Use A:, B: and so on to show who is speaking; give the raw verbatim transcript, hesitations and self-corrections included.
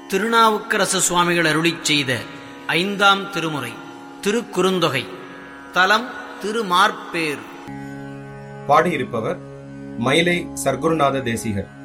A: திருநாவுக்கரசு சுவாமிகள் அருளிச் செய்த ஐந்தாம் திருமுறை திருக்குறுந்தொகை. தலம் திருமார்பேறு.
B: பாடியிருப்பவர் மயிலை சர்க்குருநாத தேசிகர்.